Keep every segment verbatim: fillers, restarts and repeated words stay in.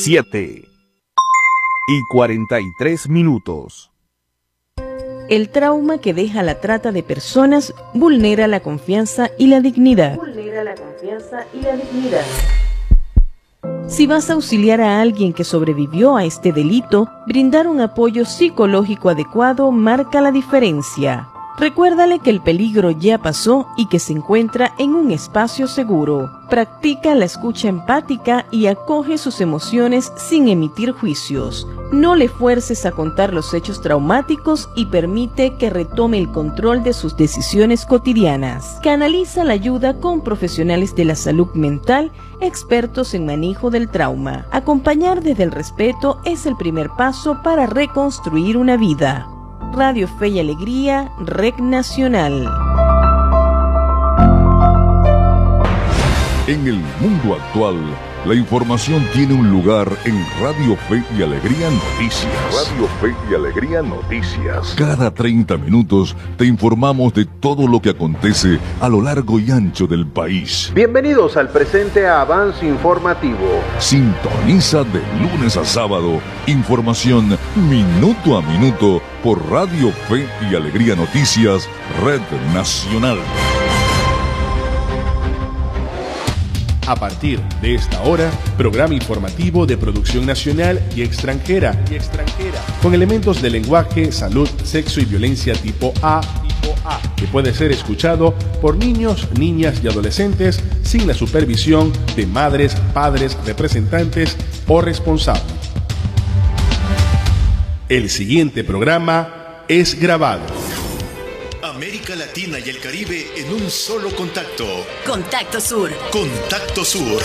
siete y cuarenta y tres minutos. El trauma que deja la trata de personas vulnera la confianza y la dignidad. Vulnera la confianza y la dignidad. Si vas a auxiliar a alguien que sobrevivió a este delito, brindar un apoyo psicológico adecuado marca la diferencia. Recuérdale que el peligro ya pasó y que se encuentra en un espacio seguro. Practica la escucha empática y acoge sus emociones sin emitir juicios. No le fuerces a contar los hechos traumáticos y permite que retome el control de sus decisiones cotidianas. Canaliza la ayuda con profesionales de la salud mental, expertos en manejo del trauma. Acompañar desde el respeto es el primer paso para reconstruir una vida. Radio Fe y Alegría, Red Nacional. En el mundo actual, la información tiene un lugar en Radio Fe y Alegría Noticias. Radio Fe y Alegría Noticias. Cada treinta minutos te informamos de todo lo que acontece a lo largo y ancho del país. Bienvenidos al presente avance informativo. Sintoniza de lunes a sábado información minuto a minuto por Radio Fe y Alegría Noticias, Red Nacional. A partir de esta hora, programa informativo de producción nacional y extranjera, y extranjera, con elementos de lenguaje, salud, sexo y violencia tipo A, tipo A, que puede ser escuchado por niños, niñas y adolescentes sin la supervisión de madres, padres, representantes o responsables. El siguiente programa es grabado. América Latina y el Caribe en un solo contacto. Contacto Sur. Contacto Sur.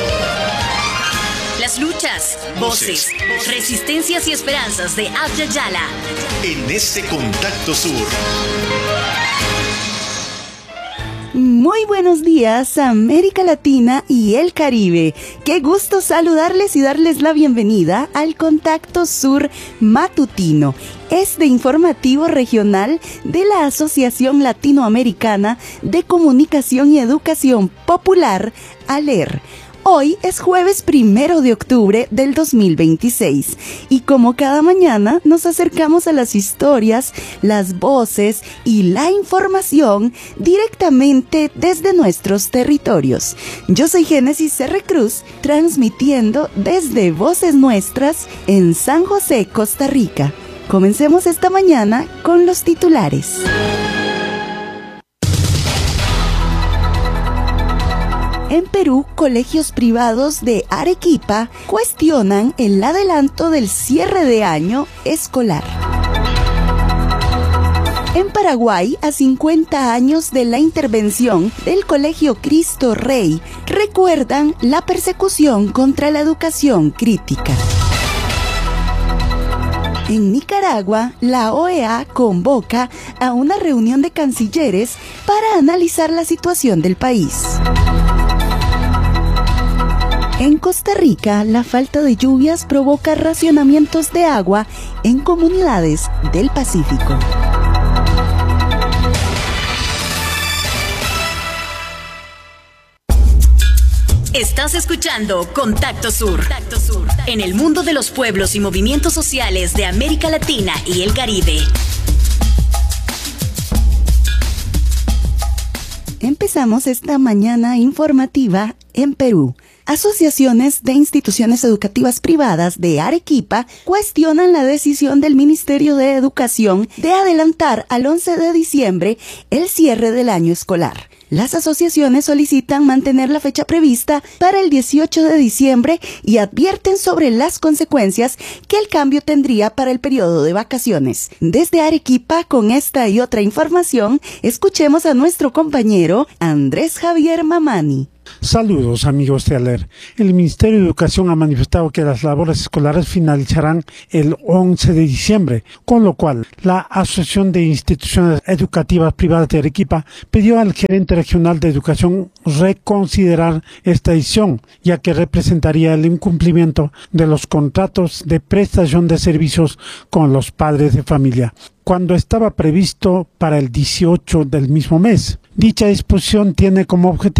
Las luchas, voces, voces, resistencias y esperanzas de Abya Yala. En ese Contacto Sur. Muy buenos días, América Latina y el Caribe. Qué gusto saludarles y darles la bienvenida al Contacto Sur Matutino, este informativo regional de la Asociación Latinoamericana de Comunicación y Educación Popular, ALER. Hoy es jueves primero de octubre del dos mil veintiséis y como cada mañana nos acercamos a las historias, las voces y la información directamente desde nuestros territorios. Yo soy Génesis R. Cruz, transmitiendo desde Voces Nuestras en San José, Costa Rica. Comencemos esta mañana con los titulares. En Perú, colegios privados de Arequipa cuestionan el adelanto del cierre de año escolar. En Paraguay, a cincuenta años de la intervención del Colegio Cristo Rey, recuerdan la persecución contra la educación crítica. En Nicaragua, la O E A convoca a una reunión de cancilleres para analizar la situación del país. En Costa Rica, la falta de lluvias provoca racionamientos de agua en comunidades del Pacífico. Estás escuchando Contacto Sur. Contacto Sur, en el mundo de los pueblos y movimientos sociales de América Latina y el Caribe. Empezamos esta mañana informativa en Perú. Asociaciones de instituciones educativas privadas de Arequipa cuestionan la decisión del Ministerio de Educación de adelantar al once de diciembre el cierre del año escolar. Las asociaciones solicitan mantener la fecha prevista para el dieciocho de diciembre y advierten sobre las consecuencias que el cambio tendría para el periodo de vacaciones. Desde Arequipa, con esta y otra información, escuchemos a nuestro compañero Andrés Javier Mamani. Saludos amigos de ALER. El Ministerio de Educación ha manifestado que las labores escolares finalizarán el once de diciembre, con lo cual la Asociación de Instituciones Educativas Privadas de Arequipa pidió al gerente regional de educación reconsiderar esta decisión, ya que representaría el incumplimiento de los contratos de prestación de servicios con los padres de familia, cuando estaba previsto para el dieciocho del mismo mes. Dicha disposición tiene como objetivo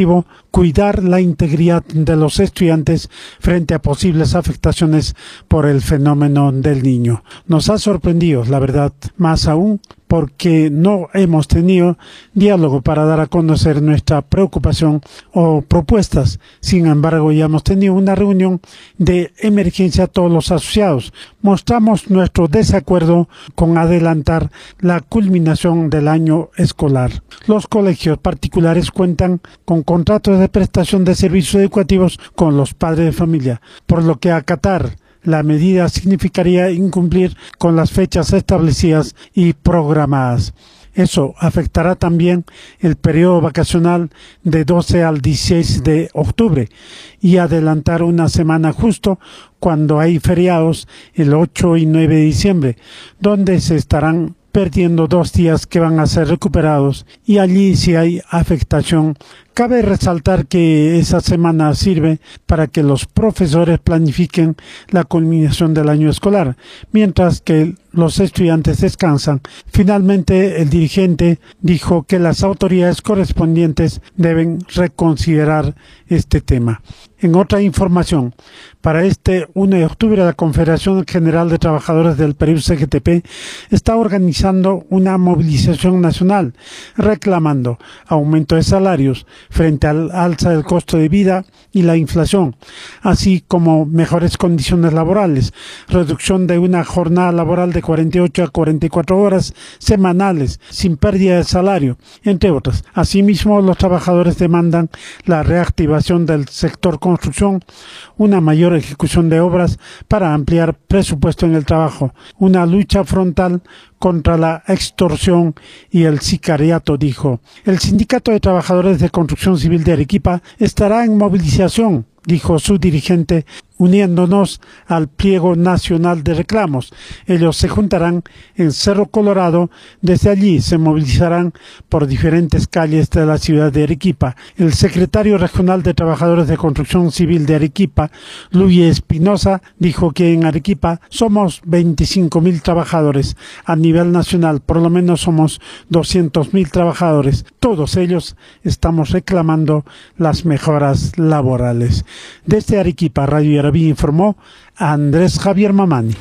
cuidar la integridad de los estudiantes frente a posibles afectaciones por el fenómeno del niño. Nos ha sorprendido, la verdad, más aún porque no hemos tenido diálogo para dar a conocer nuestra preocupación o propuestas. Sin embargo, ya hemos tenido una reunión de emergencia todos los asociados. Mostramos nuestro desacuerdo con adelantar la culminación del año escolar. Los colegios particulares cuentan con contratos de prestación de servicios educativos con los padres de familia, por lo que acatar la medida significaría incumplir con las fechas establecidas y programadas. Eso afectará también el periodo vacacional de doce al dieciséis de octubre y adelantar una semana justo cuando hay feriados el ocho y nueve de diciembre, donde se estarán perdiendo dos días que van a ser recuperados, y allí si hay afectación. Cabe resaltar que esa semana sirve para que los profesores planifiquen la culminación del año escolar, mientras que los estudiantes descansan. Finalmente, el dirigente dijo que las autoridades correspondientes deben reconsiderar este tema. En otra información, para este uno de octubre, la Confederación General de Trabajadores del Perú, C G T P, está organizando una movilización nacional reclamando aumento de salarios frente al alza del costo de vida y la inflación, así como mejores condiciones laborales, reducción de una jornada laboral de cuarenta y ocho a cuarenta y cuatro horas semanales sin pérdida de salario, entre otras. Asimismo, los trabajadores demandan la reactivación del sector construcción, una mayor ejecución de obras para ampliar presupuesto en el trabajo, una lucha frontal contra la extorsión y el sicariato, dijo. El Sindicato de Trabajadores de Construcción Civil de Arequipa estará en movilización, dijo su dirigente, uniéndonos al pliego nacional de reclamos. Ellos se juntarán en Cerro Colorado. Desde allí se movilizarán por diferentes calles de la ciudad de Arequipa. El secretario regional de Trabajadores de Construcción Civil de Arequipa, Luis Espinosa, dijo que en Arequipa somos veinticinco mil trabajadores. A nivel nacional, por lo menos somos doscientos mil trabajadores. Todos ellos estamos reclamando las mejoras laborales. Desde Arequipa, Radio Yarabí, informó Andrés Javier Mamani.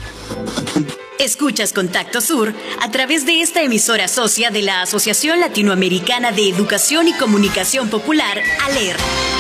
Escuchas Contacto Sur a través de esta emisora socia de la Asociación Latinoamericana de Educación y Comunicación Popular, ALER.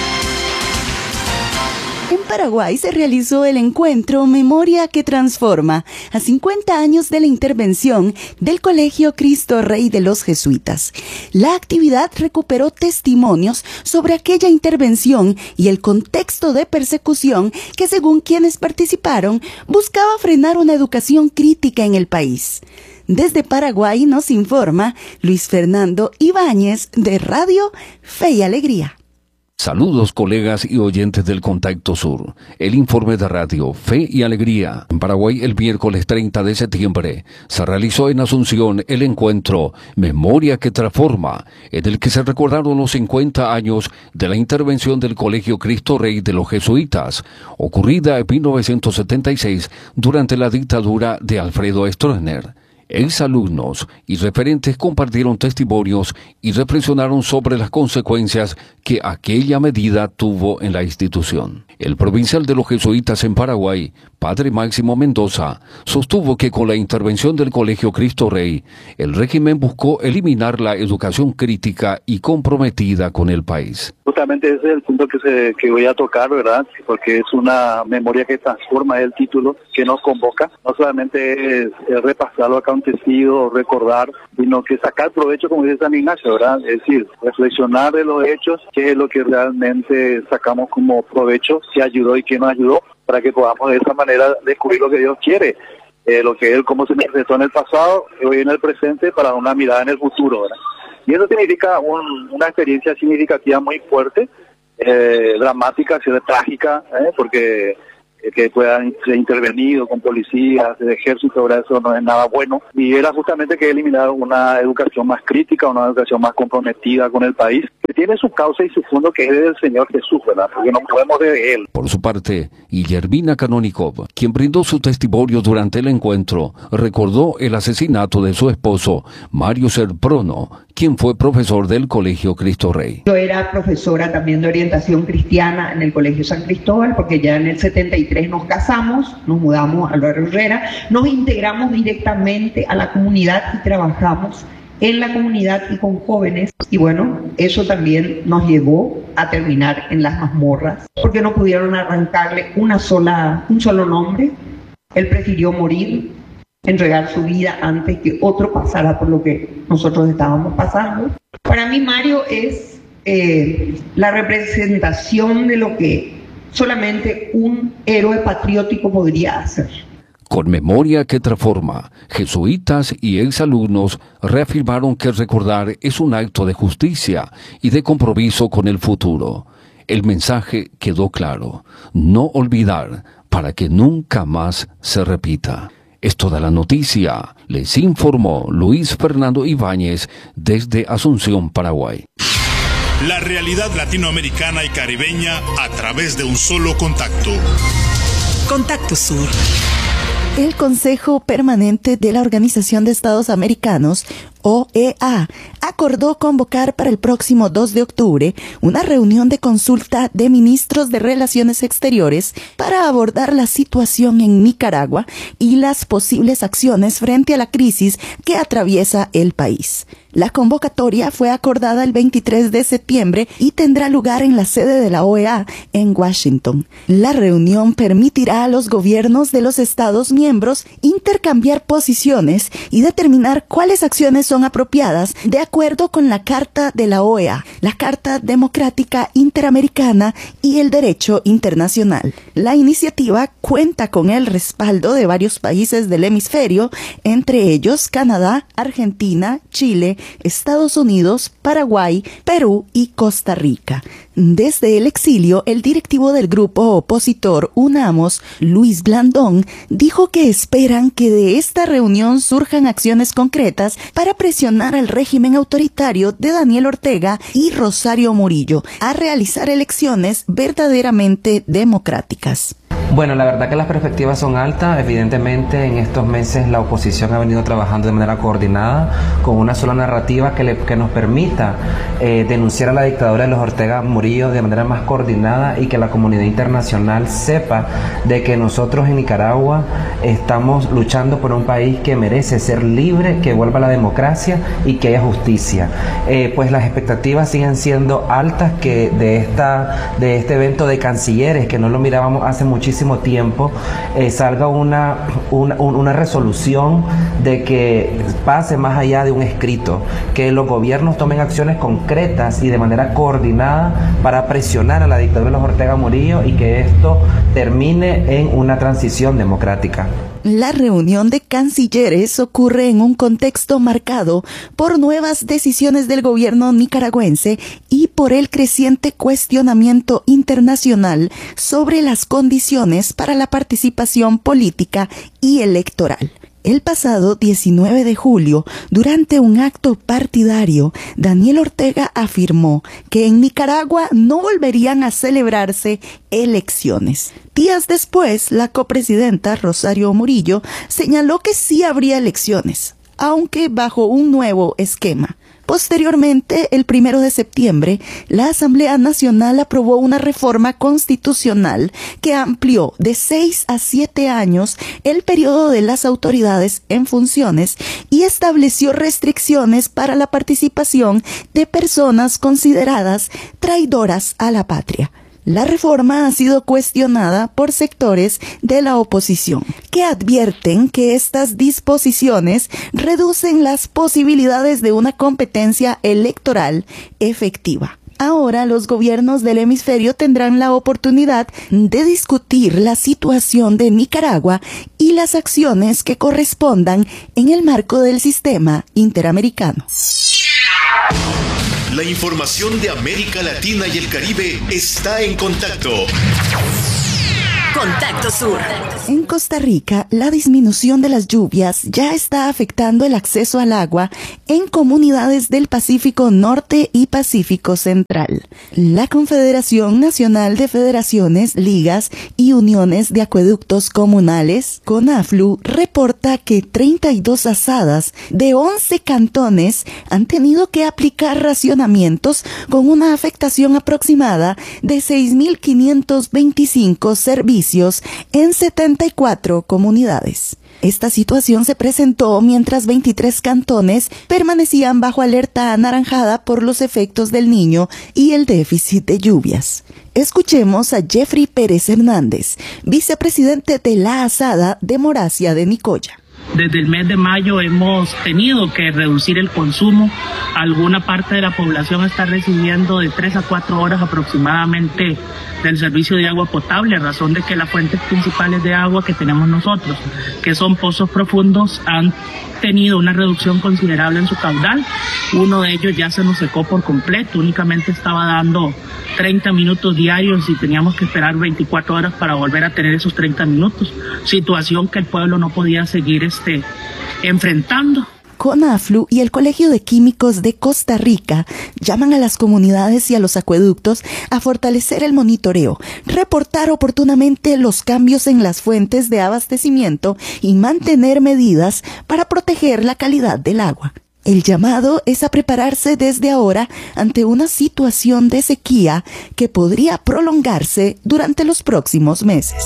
En Paraguay se realizó el encuentro Memoria que Transforma, a cincuenta años de la intervención del Colegio Cristo Rey de los Jesuitas. La actividad recuperó testimonios sobre aquella intervención y el contexto de persecución que, según quienes participaron, buscaba frenar una educación crítica en el país. Desde Paraguay nos informa Luis Fernando Ibáñez de Radio Fe y Alegría. Saludos, colegas y oyentes del Contacto Sur. El informe de Radio Fe y Alegría. En Paraguay, el miércoles treinta de septiembre, se realizó en Asunción el encuentro Memoria que Transforma, en el que se recordaron los cincuenta años de la intervención del Colegio Cristo Rey de los Jesuitas, ocurrida en mil novecientos setenta y seis durante la dictadura de Alfredo Stroessner. Exalumnos y referentes compartieron testimonios y reflexionaron sobre las consecuencias que aquella medida tuvo en la institución. El provincial de los jesuitas en Paraguay, Padre Máximo Mendoza, sostuvo que con la intervención del Colegio Cristo Rey, el régimen buscó eliminar la educación crítica y comprometida con el país. Justamente ese es el punto que, se, que voy a tocar, ¿verdad? Porque es una memoria que transforma, el título que nos convoca. No solamente es, es repasar lo acontecido, recordar, sino que sacar provecho, como dice San Ignacio, ¿verdad? Es decir, reflexionar de los hechos, qué es lo que realmente sacamos como provecho, qué ayudó y qué no ayudó, para que podamos de esa manera descubrir lo que Dios quiere, eh, lo que Él, cómo se manifestó en el pasado, hoy en el presente, para una mirada en el futuro, ¿verdad? Y eso significa un, una experiencia significativa muy fuerte, eh, dramática, trágica, ¿eh? porque eh, que puedan ser intervenido con policías, el ejército, ¿verdad? Eso no es nada bueno. Y era justamente que eliminar una educación más crítica, una educación más comprometida con el país, que tiene su causa y su fondo, que es del Señor Jesús, ¿verdad? Porque no podemos de Él. Por su parte, Guillermina Canonikov, quien brindó su testimonio durante el encuentro, recordó el asesinato de su esposo, Mario Serprono, quien fue profesor del Colegio Cristo Rey. Yo era profesora también de orientación cristiana en el Colegio San Cristóbal, porque ya en el setenta y tres nos casamos, nos mudamos al barrio Herrera, nos integramos directamente a la comunidad y trabajamos en la comunidad y con jóvenes, y bueno, eso también nos llevó a terminar en las mazmorras, porque no pudieron arrancarle una sola, un solo nombre. Él prefirió morir, entregar su vida antes que otro pasara por lo que nosotros estábamos pasando. Para mí Mario es eh, la representación de lo que solamente un héroe patriótico podría hacer. Con memoria que transforma, jesuitas y exalumnos reafirmaron que recordar es un acto de justicia y de compromiso con el futuro. El mensaje quedó claro: no olvidar para que nunca más se repita. Es toda la noticia. Les informó Luis Fernando Ibáñez desde Asunción, Paraguay. La realidad latinoamericana y caribeña a través de un solo contacto. Contacto Sur. El Consejo Permanente de la Organización de Estados Americanos, O E A, acordó convocar para el próximo dos de octubre una reunión de consulta de ministros de Relaciones Exteriores para abordar la situación en Nicaragua y las posibles acciones frente a la crisis que atraviesa el país. La convocatoria fue acordada el veintitrés de septiembre y tendrá lugar en la sede de la O E A en Washington. La reunión permitirá a los gobiernos de los Estados miembros intercambiar posiciones y determinar cuáles acciones son apropiadas de acuerdo con la Carta de la O E A, la Carta Democrática Interamericana y el Derecho Internacional. La iniciativa cuenta con el respaldo de varios países del hemisferio, entre ellos Canadá, Argentina, Chile, Estados Unidos, Paraguay, Perú y Costa Rica. Desde el exilio, el directivo del grupo opositor UNAMOS, Luis Blandón, dijo que esperan que de esta reunión surjan acciones concretas para presionar al régimen autoritario de Daniel Ortega y Rosario Murillo a realizar elecciones verdaderamente democráticas. Bueno, la verdad que las perspectivas son altas. Evidentemente en estos meses la oposición ha venido trabajando de manera coordinada con una sola narrativa que, le, que nos permita eh, denunciar a la dictadura de los Ortega Murillo de manera más coordinada y que la comunidad internacional sepa de que nosotros en Nicaragua estamos luchando por un país que merece ser libre, que vuelva a la democracia y que haya justicia. Eh, pues las expectativas siguen siendo altas que de, esta, de este evento de cancilleres, que no lo mirábamos hace muchísimo tiempo, eh, salga una, una, una resolución de que pase más allá de un escrito, que los gobiernos tomen acciones concretas y de manera coordinada para presionar a la dictadura de los Ortega Murillo y que esto termine en una transición democrática. La reunión de cancilleres ocurre en un contexto marcado por nuevas decisiones del gobierno nicaragüense y por el creciente cuestionamiento internacional sobre las condiciones para la participación política y electoral. El pasado diecinueve de julio, durante un acto partidario, Daniel Ortega afirmó que en Nicaragua no volverían a celebrarse elecciones. Días después, la copresidenta Rosario Murillo señaló que sí habría elecciones, aunque bajo un nuevo esquema. Posteriormente, el primero de septiembre, la Asamblea Nacional aprobó una reforma constitucional que amplió de seis a siete años el periodo de las autoridades en funciones y estableció restricciones para la participación de personas consideradas traidoras a la patria. La reforma ha sido cuestionada por sectores de la oposición, que advierten que estas disposiciones reducen las posibilidades de una competencia electoral efectiva. Ahora los gobiernos del hemisferio tendrán la oportunidad de discutir la situación de Nicaragua y las acciones que correspondan en el marco del sistema interamericano. La información de América Latina y el Caribe está en contacto. Contacto Sur. En Costa Rica, la disminución de las lluvias ya está afectando el acceso al agua en comunidades del Pacífico Norte y Pacífico Central. La Confederación Nacional de Federaciones, Ligas y Uniones de Acueductos Comunales, CONAFLU, reporta que treinta y dos asadas de once cantones han tenido que aplicar racionamientos con una afectación aproximada de seis mil quinientos veinticinco servicios en setenta y cuatro comunidades. Esta situación se presentó mientras veintitrés cantones permanecían bajo alerta anaranjada por los efectos del Niño y el déficit de lluvias. Escuchemos a Jeffrey Pérez Hernández, vicepresidente de la Asada de Moracia de Nicoya. Desde el mes de mayo hemos tenido que reducir el consumo. Alguna parte de la población está recibiendo de tres a cuatro horas aproximadamente del servicio de agua potable, a razón de que las fuentes principales de agua que tenemos nosotros, que son pozos profundos, han tenido una reducción considerable en su caudal. Uno de ellos ya se nos secó por completo, únicamente estaba dando treinta minutos diarios y teníamos que esperar veinticuatro horas para volver a tener esos treinta minutos, situación que el pueblo no podía seguir este, enfrentando. CONAFLU y el Colegio de Químicos de Costa Rica llaman a las comunidades y a los acueductos a fortalecer el monitoreo, reportar oportunamente los cambios en las fuentes de abastecimiento y mantener medidas para proteger la calidad del agua. El llamado es a prepararse desde ahora ante una situación de sequía que podría prolongarse durante los próximos meses.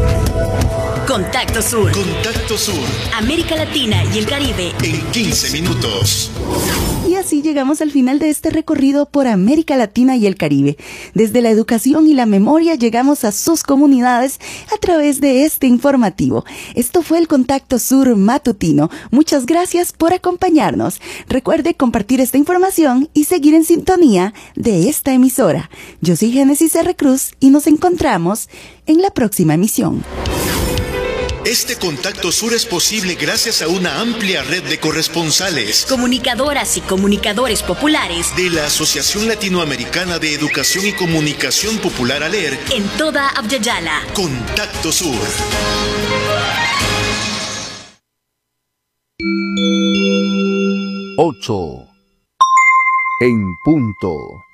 Contacto Sur. Contacto Sur. América Latina y el Caribe. En quince minutos. Y así llegamos al final de este recorrido por América Latina y el Caribe. Desde la educación y la memoria llegamos a sus comunidades a través de este informativo. Esto fue el Contacto Sur matutino. Muchas gracias por acompañarnos. Recuerde compartir esta información y seguir en sintonía de esta emisora. Yo soy Génesis R. Cruz y nos encontramos en la próxima emisión. Este Contacto Sur es posible gracias a una amplia red de corresponsales, comunicadoras y comunicadores populares de la Asociación Latinoamericana de Educación y Comunicación Popular ALER en toda Abya-Yala. Contacto Sur. Ocho en punto.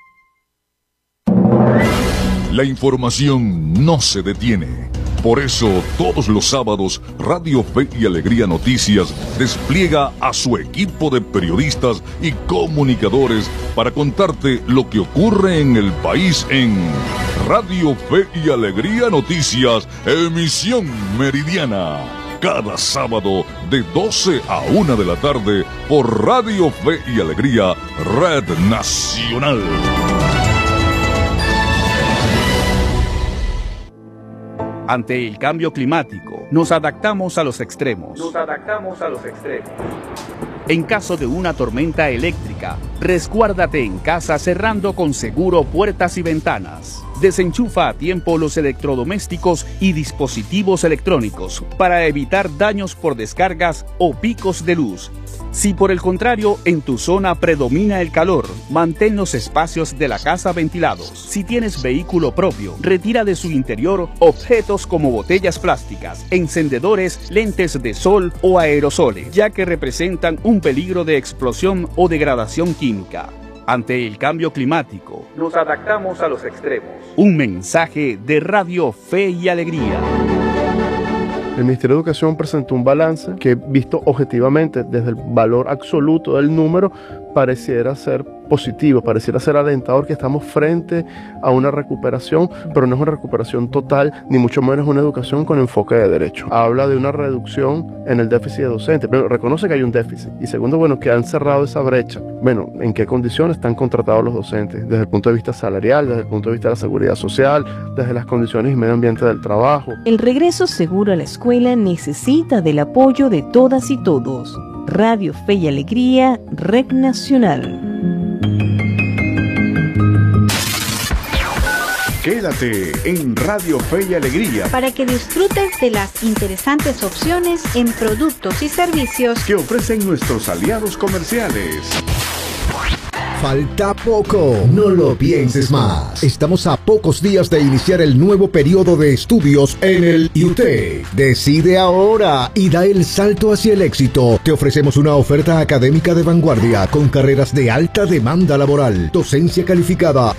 La información no se detiene. Por eso, todos los sábados, Radio Fe y Alegría Noticias despliega a su equipo de periodistas y comunicadores para contarte lo que ocurre en el país en Radio Fe y Alegría Noticias, emisión meridiana. Cada sábado de doce a una de la tarde por Radio Fe y Alegría, Red Nacional. Ante el cambio climático, nos adaptamos a los extremos. Nos adaptamos a los extremos. En caso de una tormenta eléctrica, resguárdate en casa cerrando con seguro puertas y ventanas. Desenchufa a tiempo los electrodomésticos y dispositivos electrónicos para evitar daños por descargas o picos de luz. Si por el contrario en tu zona predomina el calor, mantén los espacios de la casa ventilados. Si tienes vehículo propio, retira de su interior objetos como botellas plásticas, encendedores, lentes de sol o aerosoles, ya que representan un peligro de explosión o degradación química. Ante el cambio climático, nos adaptamos a los extremos. Un mensaje de Radio Fe y Alegría. El Ministerio de Educación presentó un balance que, visto objetivamente desde el valor absoluto del número, pareciera ser positivo, pareciera ser alentador, que estamos frente a una recuperación, pero no es una recuperación total, ni mucho menos una educación con enfoque de derecho. Habla de una reducción en el déficit de docentes, pero reconoce que hay un déficit. Y segundo, bueno, que han cerrado esa brecha. Bueno, ¿en qué condiciones están contratados los docentes? Desde el punto de vista salarial, desde el punto de vista de la seguridad social, desde las condiciones y medio ambiente del trabajo. El regreso seguro a la escuela necesita del apoyo de todas y todos. Radio Fe y Alegría, Red Nacional. Quédate en Radio Fe y Alegría para que disfrutes de las interesantes opciones en productos y servicios que ofrecen nuestros aliados comerciales. Falta poco, no lo pienses más. Estamos a pocos días de iniciar el nuevo periodo de estudios en el I U T E. Decide ahora y da el salto hacia el éxito. Te ofrecemos una oferta académica de vanguardia con carreras de alta demanda laboral, docencia calificada